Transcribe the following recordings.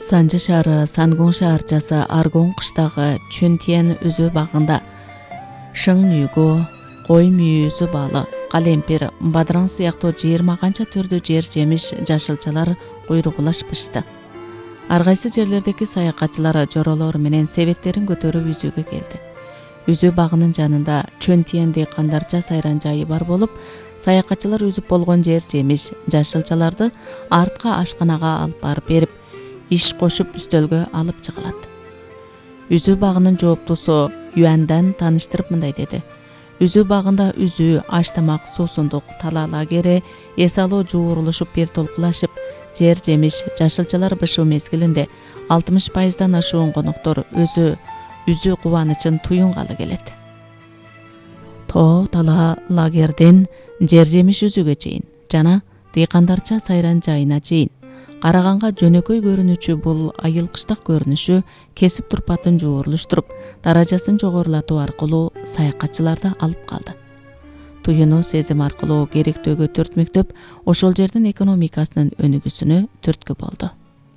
Санжы шаары Сангун шаарчасы Аргун кыштагы Чүнтиен үзү багында шың мүйгө, кой мүйү үзү балы, калемпир, бадыраң сыяктуу 20 канча түрдүү жер жемиш жашылчалар куйругулашпышты. Ар кайсы жерлердеги саякатчылар жоролор менен себеттерин көтөрүп үзүүгө келди. Үзүү багынын жанында Чүнтиен дыйкандарча сайран жайы бар болуп, саякатчылар үзүп болгон жер жемиш жашылчаларды артка ашканага алып барып берип, иш кошуп үстөлгө алып чыгылат. Үзүү багынын жооптусу Юандан тааныштырып мындай деди. Үзүү багында үзүү, аштамак, суусундук, тала лагери, эс алуу жуурулушуп бир толкулашып, жер жемиш жашылчалар бышуу мезгилинде 60%дан ашуун коноктор үзүү кубанычын туюнгалы келет. Тоо тала лагерден жер жемиш үзүүгө чейин жана дыйкандарча сайран жайына чейин караганга жөнөкөй көрүнүчү бул айыл кыштак көрүнүшү кесип турпатын жуурулуштуруп, даражасын жогорулатуу аркылуу саякатчыларды алып калды. Туюну сезим аркылуу керектөөгө түртмөктөп, ошол жердин экономикасынын өнүгүүсүнө түрткү болду.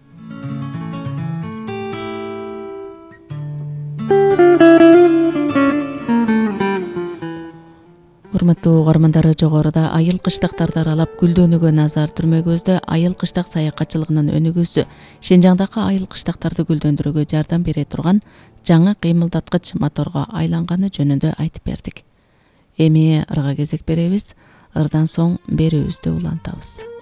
Урматтуу угармандар, жогоруда айыл кыштактарды аралап гүлдөнүүгө назар түрмөгүбүздө айыл кыштак саякатчылыгынын өнүгүүсү Шинжаңдагы айыл кыштактарды гүлдөндүрүүгө жардам бере турган жаңы кыймылдаткыч моторго айланганы жөнүндө айтып бердик. Эми ырга кезек беребиз. Ырдан соң берүүбүздү улантабыз.